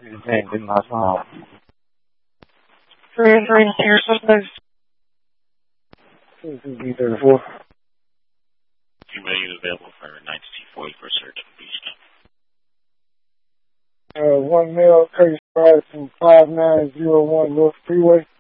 Anything last mile. 3 here, suspects. B34. Human is available for 9T40 for search and beach stop. 1 male, case 5 from 5901 North Freeway.